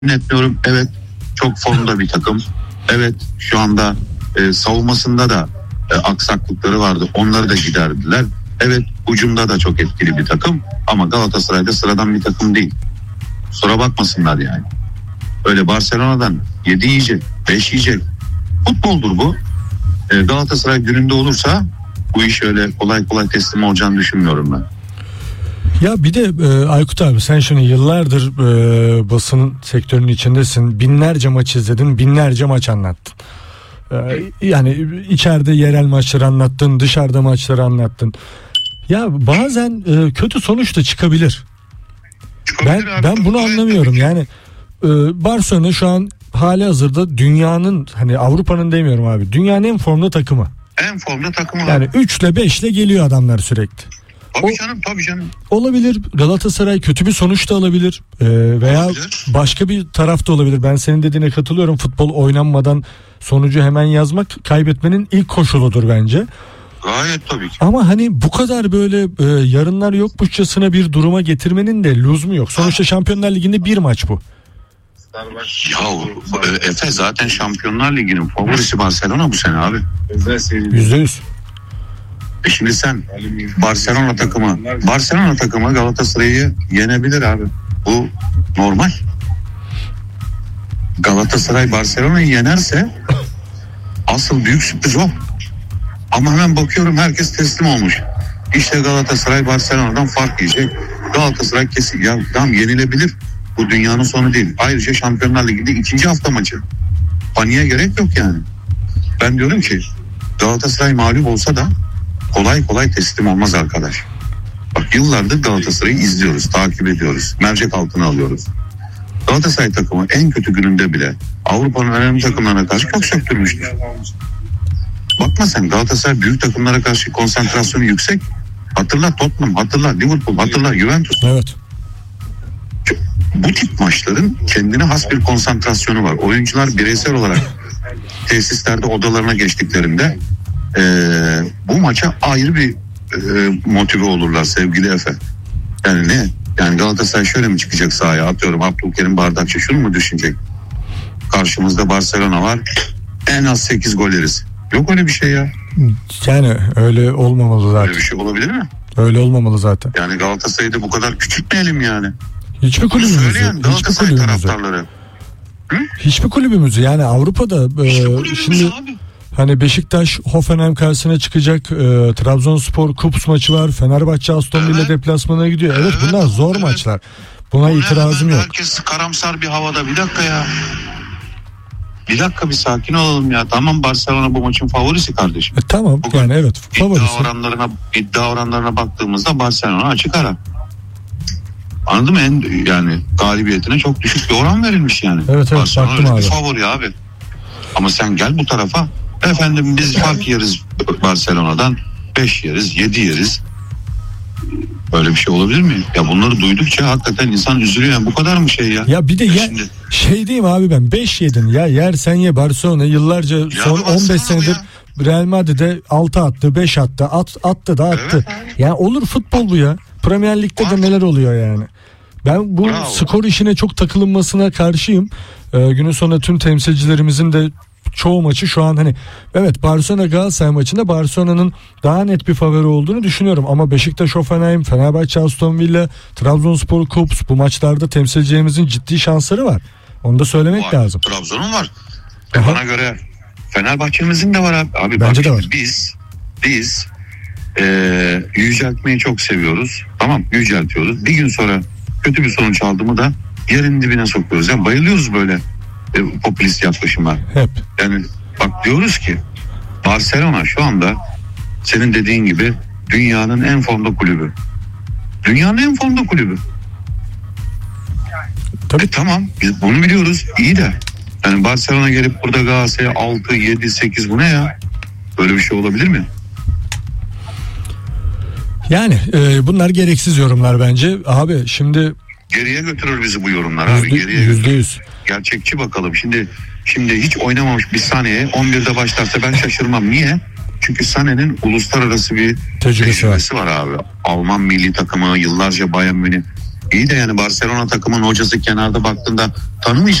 etmiyorum. Evet, çok formda bir takım. Evet, şu anda savunmasında da aksaklıkları vardı. Onları da giderdiler. Evet, hücumda da çok etkili bir takım. Ama Galatasaray'da sıradan bir takım değil. Kusura bakmasınlar yani. Öyle Barcelona'dan 7 yiyecek, 5 yiyecek. Futboldur bu. Galatasaray gününde olursa bu iş öyle kolay kolay teslim olacağını düşünmüyorum ben. Ya bir de Aykut abi, sen şimdi yıllardır basın sektörünün içindesin. Binlerce maç izledin, binlerce maç anlattın. Yani içeride yerel maçları anlattın, dışarıda maçları anlattın. Ya bazen kötü sonuç da çıkabilir. Ben bunu anlamıyorum. Yani Barcelona şu an hali hazırda dünyanın, hani Avrupa'nın demiyorum abi, dünyanın en formda takımı. En formda takımı. Yani 3 ile 5 ile geliyor adamlar sürekli. Tabii canım. Olabilir. Galatasaray kötü bir sonuç da alabilir. Veya olabilir. Başka bir tarafta olabilir. Ben senin dediğine katılıyorum. Futbol oynanmadan sonucu hemen yazmak kaybetmenin ilk koşuludur bence. Gayet tabii ki. Ama hani bu kadar böyle yarınlar yokmuşçasına bir duruma getirmenin de lüzumu yok. Sonuçta Şampiyonlar Ligi'nde bir maç bu. Ya Efe, zaten Şampiyonlar Ligi'nin favorisi Barcelona bu sene abi. %100. Şimdi sen Barcelona takımı Galatasaray'ı yenebilir abi. Bu normal. Galatasaray Barcelona'yı yenerse asıl büyük sürpriz o. Ama hemen bakıyorum herkes teslim olmuş. İşte Galatasaray Barcelona'dan fark yiyecek. Galatasaray kesin ya, tamam, yenilebilir. Bu dünyanın sonu değil. Ayrıca Şampiyonlar Ligi'nde 2. hafta maçı. Paniğe gerek yok yani. Ben diyorum ki Galatasaray mağlup olsa da kolay kolay teslim olmaz arkadaş. Bak, yıllardır Galatasaray'ı izliyoruz, takip ediyoruz. Mercek altına alıyoruz. Galatasaray takımı en kötü gününde bile Avrupa'nın önemli takımlarına karşı çok söktürmüştür. Bakma sen, Galatasaray büyük takımlara karşı konsantrasyonu yüksek. Hatırla Tottenham, hatırla Liverpool, hatırla Juventus. Evet. Bu tip maçların kendine has bir konsantrasyonu var. Oyuncular bireysel olarak tesislerde odalarına geçtiklerinde bu maça ayrı bir motive olurlar sevgili Efe. Yani ne? Yani Galatasaray şöyle mi çıkacak sahaya, atıyorum Abdülkerim Bardakçı şunu mu düşünecek? Karşımızda Barcelona var, en az 8 gol yeriz. Yok öyle bir şey ya. Yani öyle olmamalı zaten. Öyle bir şey olabilir mi? Öyle olmamalı zaten. Yani Galatasaray'ı da bu kadar küçültmeyelim yani. Hiçbir kulübümüzü. Galatasaray taraftarları. Hiçbir kulübümüzü yani Avrupa'da şimdi abi. Hani Beşiktaş Hoffenheim karşısına çıkacak, Trabzonspor Kups maçı var, Fenerbahçe Aston Villa deplasmanına gidiyor. Evet, bunlar zor maçlar. Buna itirazım yok. Herkes karamsar bir havada. Bir dakika ya. Bir sakin olalım ya. Tamam, Barcelona bu maçın favorisi kardeşim. Tamam bugün yani evet, favorisi. İddia oranlarına baktığımızda Barcelona açık ara. Anladın mı? Yani galibiyetine çok düşük bir oran verilmiş yani. Evet Barcelona baktım abi. Favori abi. Ama sen gel bu tarafa. Efendim biz fark yeriz Barcelona'dan. 5 yeriz, 7 yeriz. Böyle bir şey olabilir mi? Ya bunları duydukça hakikaten insan üzülüyor. Yani bu kadar mı şey ya? Ya bir de şey diyeyim abi, ben 5 yedin ya, yer sen ye. Barcelona yıllarca ya son 15 senedir Real Madrid'e 6 attı, 5 attı, attı da attı. Evet. Yani olur, futbol bu ya. Premier Lig'de de neler oluyor yani. Ben bu skor işine çok takılınmasına karşıyım. Günün sonunda tüm temsilcilerimizin de çoğu maçı şu an hani evet, Barcelona Galatasaray maçında Barcelona'nın daha net bir favori olduğunu düşünüyorum. Ama Beşiktaş Hoffenheim, Fenerbahçe Aston Villa, Trabzonspor Kups, bu maçlarda temsilcilerimizin ciddi şansları var. Onu da söylemek lazım. Trabzon'un var. Bana göre Fenerbahçe'mizin de var abi. Bence de var. Biz yüceltmeyi çok seviyoruz. Tamam, yüceltiyoruz. Bir gün sonra kötü bir sonuç aldı mı da yerin dibine sokuyoruz. Yani bayılıyoruz böyle popülist yaklaşıma. Hep. Yani bak, diyoruz ki Barcelona şu anda senin dediğin gibi dünyanın en formda kulübü. Dünyanın en formda kulübü. Tabii. Tamam, biz bunu biliyoruz. İyi de yani Barcelona gelip burada Galatasaray'a 6, 7, 8, bu ne ya? Böyle bir şey olabilir mi? Yani bunlar gereksiz yorumlar bence. Abi şimdi geriye götürür bizi bu yorumlar abi. Geriye %100. Gerçekçi bakalım. Şimdi hiç oynamamış bir Sané'ye 11'de başlarsa ben şaşırmam. Niye? Çünkü Sané'nin uluslararası bir tecrübesi var abi. Alman milli takımı, yıllarca Bayern Münih. İyi de yani Barcelona takımın hocası kenarda baktığında tanımayacak.